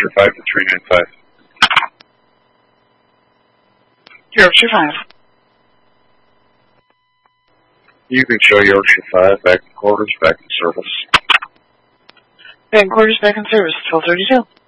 Yorkshire 5 to 395. Yorkshire 5. You can show Yorkshire 5 back in quarters, back in service. Back in quarters, back in service, 1232.